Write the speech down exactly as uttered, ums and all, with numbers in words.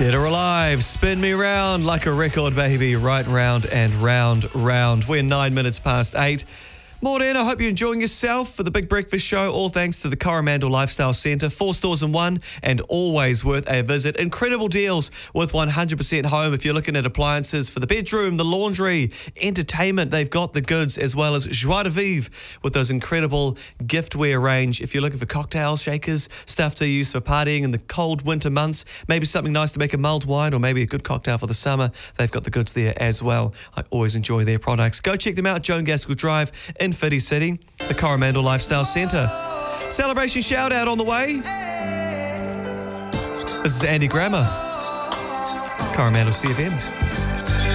Dead or Alive, spin me round like a record, baby, right round and round, round. We're nine minutes past eight. Morning, I hope you're enjoying yourself for the Big Breakfast Show, all thanks to the Coromandel Lifestyle Centre. Four stores in one and always worth a visit. Incredible deals with one hundred percent home. If you're looking at appliances for the bedroom, the laundry, entertainment, they've got the goods, as well as joie de vivre with those incredible giftware range. If you're looking for cocktails, shakers, stuff to use for partying in the cold winter months, maybe something nice to make a mulled wine or maybe a good cocktail for the summer, they've got the goods there as well. I always enjoy their products. Go check them out, Joan Gaskell Drive in Fiddy City, the Coromandel Lifestyle Centre. Celebration shout out on the way. This is Andy Grammer, Coromandel C F M.